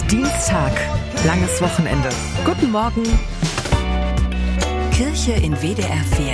Dienstag, langes Wochenende. Guten Morgen. Kirche in WDR 4.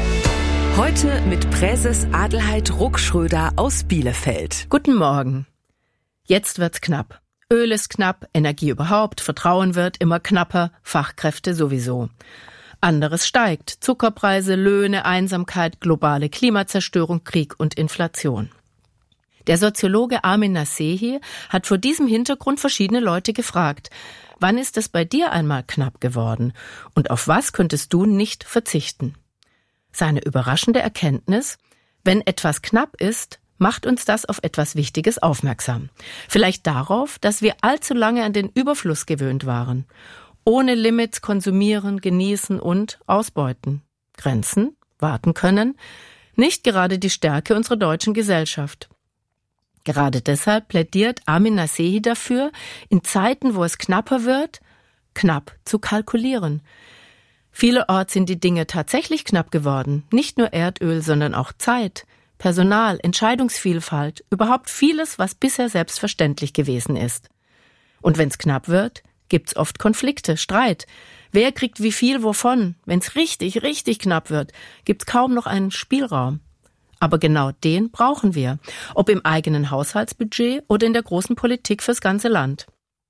Heute mit Präses Adelheid Ruckschröder aus Bielefeld. Guten Morgen. Jetzt wird's knapp. Öl ist knapp, Energie überhaupt, Vertrauen wird immer knapper, Fachkräfte sowieso. Anderes steigt. Zuckerpreise, Löhne, Einsamkeit, globale Klimazerstörung, Krieg und Inflation. Der Soziologe Armin Nasehi hat vor diesem Hintergrund verschiedene Leute gefragt: Wann ist es bei dir einmal knapp geworden? Und auf was könntest du nicht verzichten? Seine überraschende Erkenntnis: Wenn etwas knapp ist, macht uns das auf etwas Wichtiges aufmerksam. Vielleicht darauf, dass wir allzu lange an den Überfluss gewöhnt waren. Ohne Limits konsumieren, genießen und ausbeuten. Grenzen, warten können, nicht gerade die Stärke unserer deutschen Gesellschaft. Gerade deshalb plädiert Armin Nasehi dafür, in Zeiten, wo es knapper wird, knapp zu kalkulieren. Vielerorts sind die Dinge tatsächlich knapp geworden. Nicht nur Erdöl, sondern auch Zeit, Personal, Entscheidungsvielfalt, überhaupt vieles, was bisher selbstverständlich gewesen ist. Und wenn es knapp wird, gibt's oft Konflikte, Streit. Wer kriegt wie viel wovon? Wenn's richtig, richtig knapp wird, gibt's kaum noch einen Spielraum. Aber genau den brauchen wir, ob im eigenen Haushaltsbudget oder in der großen Politik fürs ganze Land.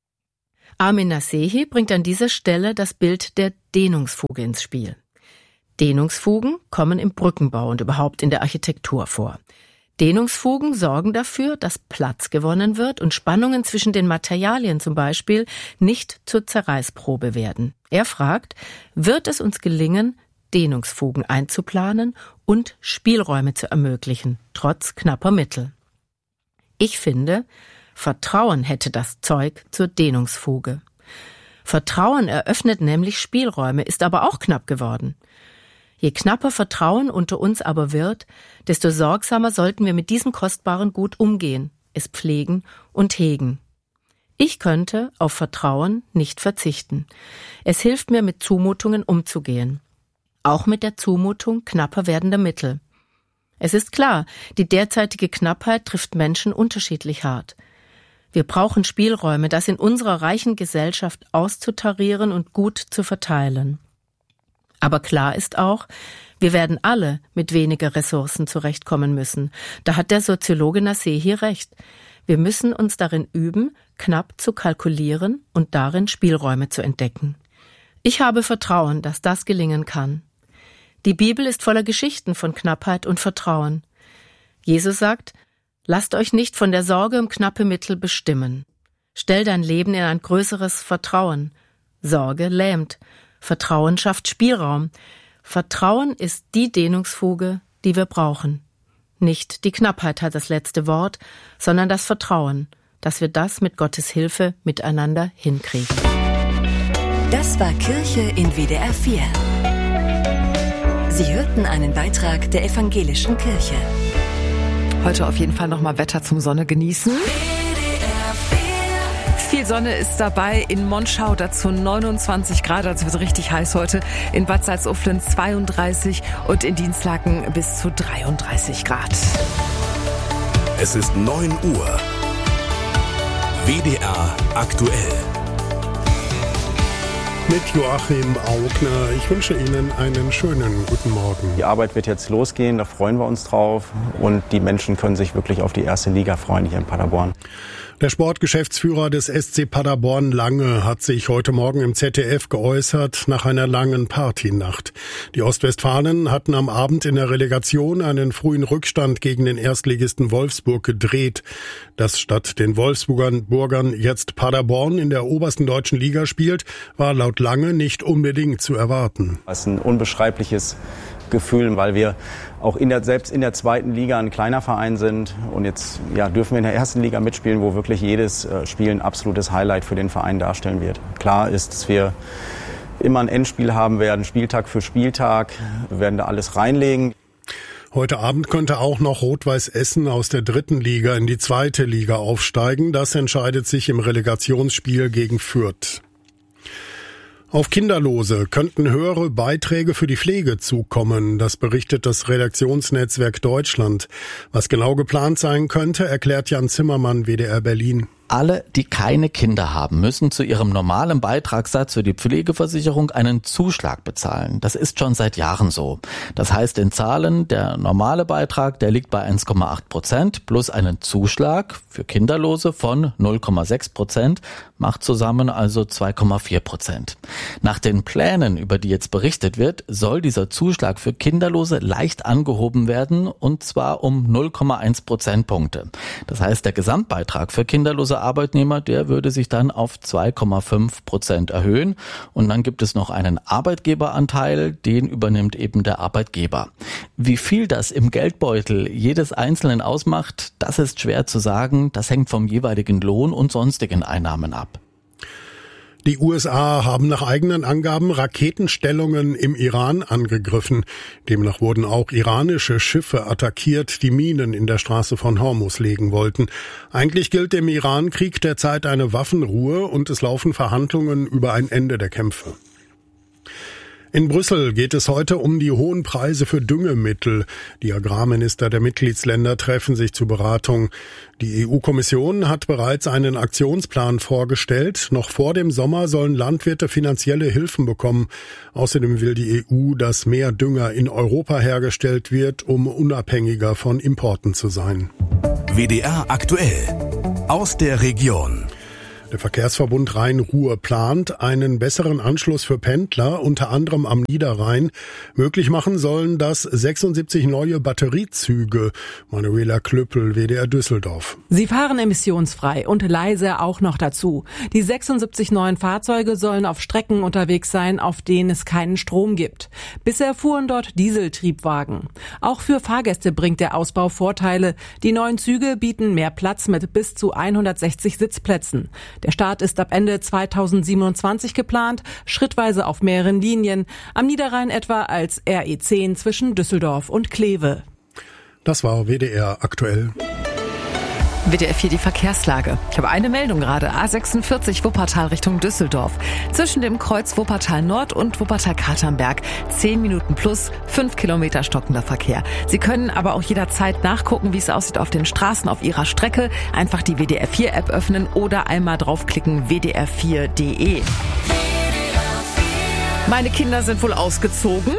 Armin Nasehi bringt an dieser Stelle das Bild der Dehnungsfuge ins Spiel. Dehnungsfugen kommen im Brückenbau und überhaupt in der Architektur vor. Dehnungsfugen sorgen dafür, dass Platz gewonnen wird und Spannungen zwischen den Materialien zum Beispiel nicht zur Zerreißprobe werden. Er fragt, wird es uns gelingen, Dehnungsfugen einzuplanen und Spielräume zu ermöglichen, trotz knapper Mittel? Ich finde, Vertrauen hätte das Zeug zur Dehnungsfuge. Vertrauen eröffnet nämlich Spielräume, ist aber auch knapp geworden. Je knapper Vertrauen unter uns aber wird, desto sorgsamer sollten wir mit diesem kostbaren Gut umgehen, es pflegen und hegen. Ich könnte auf Vertrauen nicht verzichten. Es hilft mir, mit Zumutungen umzugehen. Auch mit der Zumutung knapper werdender Mittel. Es ist klar, die derzeitige Knappheit trifft Menschen unterschiedlich hart. Wir brauchen Spielräume, das in unserer reichen Gesellschaft auszutarieren und gut zu verteilen. Aber klar ist auch, wir werden alle mit weniger Ressourcen zurechtkommen müssen. Da hat der Soziologe Nasehi recht. Wir müssen uns darin üben, knapp zu kalkulieren und darin Spielräume zu entdecken. Ich habe Vertrauen, dass das gelingen kann. Die Bibel ist voller Geschichten von Knappheit und Vertrauen. Jesus sagt, lasst euch nicht von der Sorge um knappe Mittel bestimmen. Stell dein Leben in ein größeres Vertrauen. Sorge lähmt. Vertrauen schafft Spielraum. Vertrauen ist die Dehnungsfuge, die wir brauchen. Nicht die Knappheit hat das letzte Wort, sondern das Vertrauen, dass wir das mit Gottes Hilfe miteinander hinkriegen. Das war Kirche in WDR 4. Sie hörten einen Beitrag der Evangelischen Kirche. Heute auf jeden Fall nochmal Wetter zum Sonne genießen. Viel Sonne ist dabei in Monschau, dazu 29 Grad, also wird richtig heiß heute. In Bad Salzuflen 32 und in Dinslaken bis zu 33 Grad. Es ist 9 Uhr. WDR aktuell. Mit Joachim Augner. Ich wünsche Ihnen einen schönen guten Morgen. Die Arbeit wird jetzt losgehen, da freuen wir uns drauf. Und die Menschen können sich wirklich auf die erste Liga freuen hier in Paderborn. Der Sportgeschäftsführer des SC Paderborn Lange hat sich heute Morgen im ZDF geäußert nach einer langen Partynacht. Die Ostwestfalen hatten am Abend in der Relegation einen frühen Rückstand gegen den Erstligisten Wolfsburg gedreht. Dass statt den Wolfsburgern jetzt Paderborn in der obersten deutschen Liga spielt, war laut Lange nicht unbedingt zu erwarten. Das ist ein unbeschreibliches Gefühl, weil wir auch selbst in der zweiten Liga ein kleiner Verein sind und jetzt dürfen wir in der ersten Liga mitspielen, wo wirklich jedes Spiel ein absolutes Highlight für den Verein darstellen wird. Klar ist, dass wir immer ein Endspiel haben werden, Spieltag für Spieltag. Wir werden da alles reinlegen. Heute Abend könnte auch noch Rot-Weiß Essen aus der dritten Liga in die zweite Liga aufsteigen. Das entscheidet sich im Relegationsspiel gegen Fürth. Auf Kinderlose könnten höhere Beiträge für die Pflege zukommen. Das berichtet das Redaktionsnetzwerk Deutschland. Was genau geplant sein könnte, erklärt Jan Zimmermann, WDR Berlin. Alle, die keine Kinder haben, müssen zu ihrem normalen Beitragssatz für die Pflegeversicherung einen Zuschlag bezahlen. Das ist schon seit Jahren so. Das heißt in Zahlen, der normale Beitrag, der liegt bei 1,8% plus einen Zuschlag für Kinderlose von 0,6%, macht zusammen also 2,4%. Nach den Plänen, über die jetzt berichtet wird, soll dieser Zuschlag für Kinderlose leicht angehoben werden, und zwar um 0,1 Prozentpunkte. Das heißt, der Gesamtbeitrag für kinderlose Arbeitnehmer, der würde sich dann auf 2,5% erhöhen. Und dann gibt es noch einen Arbeitgeberanteil, den übernimmt eben der Arbeitgeber. Wie viel das im Geldbeutel jedes Einzelnen ausmacht, das ist schwer zu sagen. Das hängt vom jeweiligen Lohn und sonstigen Einnahmen ab. Die USA haben nach eigenen Angaben Raketenstellungen im Iran angegriffen. Demnach wurden auch iranische Schiffe attackiert, die Minen in der Straße von Hormuz legen wollten. Eigentlich gilt im Iran-Krieg derzeit eine Waffenruhe und es laufen Verhandlungen über ein Ende der Kämpfe. In Brüssel geht es heute um die hohen Preise für Düngemittel. Die Agrarminister der Mitgliedsländer treffen sich zur Beratung. Die EU-Kommission hat bereits einen Aktionsplan vorgestellt. Noch vor dem Sommer sollen Landwirte finanzielle Hilfen bekommen. Außerdem will die EU, dass mehr Dünger in Europa hergestellt wird, um unabhängiger von Importen zu sein. WDR aktuell aus der Region. Der Verkehrsverbund Rhein-Ruhr plant, einen besseren Anschluss für Pendler, unter anderem am Niederrhein. Möglich machen sollen das 76 neue Batteriezüge. Manuela Klüppel, WDR Düsseldorf. Sie fahren emissionsfrei und leise auch noch dazu. Die 76 neuen Fahrzeuge sollen auf Strecken unterwegs sein, auf denen es keinen Strom gibt. Bisher fuhren dort Dieseltriebwagen. Auch für Fahrgäste bringt der Ausbau Vorteile. Die neuen Züge bieten mehr Platz mit bis zu 160 Sitzplätzen. Der Start ist ab Ende 2027 geplant, schrittweise auf mehreren Linien, am Niederrhein etwa als RE10 zwischen Düsseldorf und Kleve. Das war WDR aktuell. WDR 4 die Verkehrslage. Ich habe eine Meldung gerade. A46 Wuppertal Richtung Düsseldorf. Zwischen dem Kreuz Wuppertal Nord und Wuppertal-Katernberg. 10 Minuten plus 5 Kilometer stockender Verkehr. Sie können aber auch jederzeit nachgucken, wie es aussieht auf den Straßen auf Ihrer Strecke. Einfach die WDR 4 App öffnen oder einmal draufklicken wdr4.de. Meine Kinder sind wohl ausgezogen.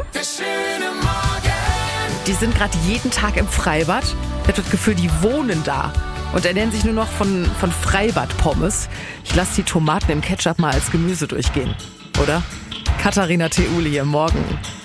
Die sind gerade jeden Tag im Freibad. Ich habe das Gefühl, die wohnen da. Und ernähren sich nur noch von Freibad-Pommes. Ich lasse die Tomaten im Ketchup mal als Gemüse durchgehen, oder? Katharina Theuli hier, morgen.